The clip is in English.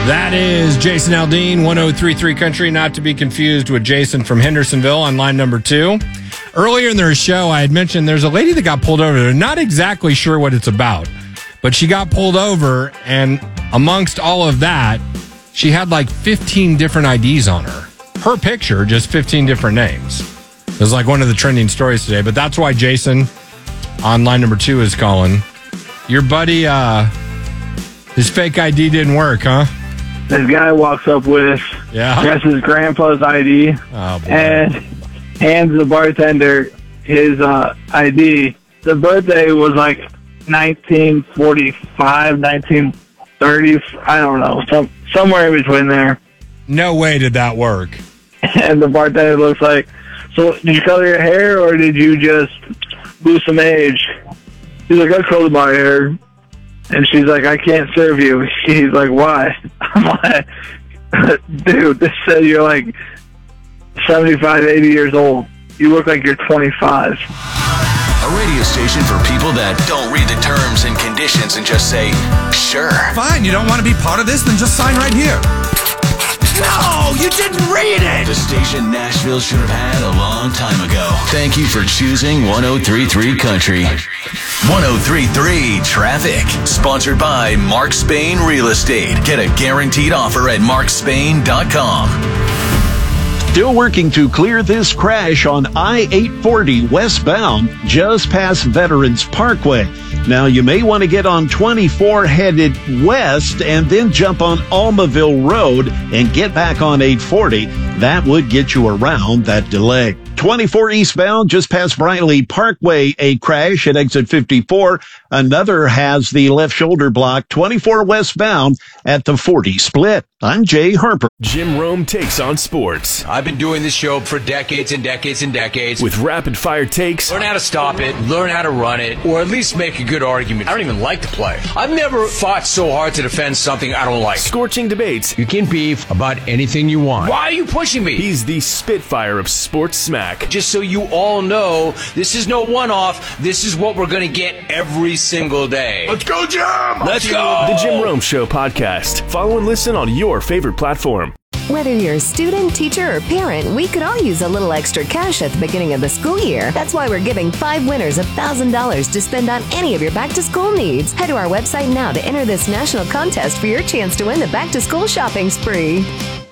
That is Jason Aldean, 1033 Country, not to be confused with Jason from Hendersonville on line number 2. Earlier in their show, I had mentioned there's a lady that got pulled over. They're not exactly sure what it's about, but she got pulled over, and amongst all of that, she had like 15 different IDs on her. Her picture, just 15 different names. It was like one of the trending stories today, but that's why Jason on line number 2 is calling. Your buddy, his fake ID didn't work, huh? This guy walks up with, I guess, his grandpa's ID and hands the bartender his ID. The birthday was like 1945, 1930, I don't know, somewhere in between there. No way did that work. And the bartender looks like, so did you color your hair or did you just lose some age? He's like, I colored my hair. And she's like, I can't serve you. He's like, why? I'm like, dude, this said you're like 75, 80 years old. You look like you're 25. A radio station for people that don't read the terms and conditions and just say, sure. Fine, you don't want to be part of this? Then just sign right here. No, you didn't read it! The station Nashville should have had a long time ago. Thank you for choosing 1033 Country. 1033 Traffic. Sponsored by Mark Spain Real Estate. Get a guaranteed offer at markspain.com. Still working to clear this crash on I-840 westbound just past Veterans Parkway. Now, you may want to get on 24 headed west and then jump on Almaville Road and get back on 840. That would get you around that delay. 24 eastbound, just past Briley Parkway, a crash at exit 54. Another has the left shoulder blocked. 24 westbound at the 40 split. I'm Jay Harper. Jim Rome takes on sports. I've been doing this show for decades and decades and decades. With rapid fire takes. Learn how to stop it, learn how to run it, or at least make a good argument. I don't even like the play. I've never fought so hard to defend something I don't like. Scorching debates. You can beef about anything you want. Why are you pushing me? He's the Spitfire of sports smack. Just so you all know, this is no one-off. This is what we're going to get every single day. Let's go, Jim! Let's go! The Jim Rome Show podcast. Follow and listen on your favorite platform. Whether you're a student, teacher, or parent, we could all use a little extra cash at the beginning of the school year. That's why we're giving 5 winners $1,000 to spend on any of your back-to-school needs. Head to our website now to enter this national contest for your chance to win the back-to-school shopping spree.